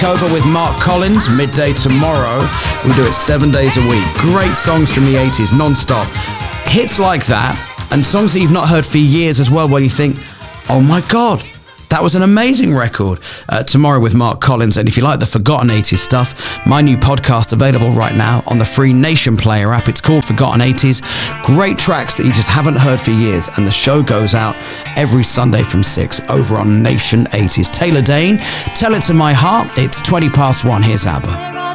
Over with Mark Collins, midday tomorrow. We do it 7 days a week. Great songs from the 80s, non-stop. Hits like that, and songs that you've not heard for years as well, where you think, oh my God, that was an amazing record. Tomorrow with Mark Collins. And if you like the forgotten 80s stuff, my new podcast available right now on the free Nation Player app. It's called Forgotten 80s. Great tracks that you just haven't heard for years. And the show goes out every Sunday from 6 over on Nation 80s. Taylor Dane, Tell It to My Heart. It's 1:20. Here's ABBA.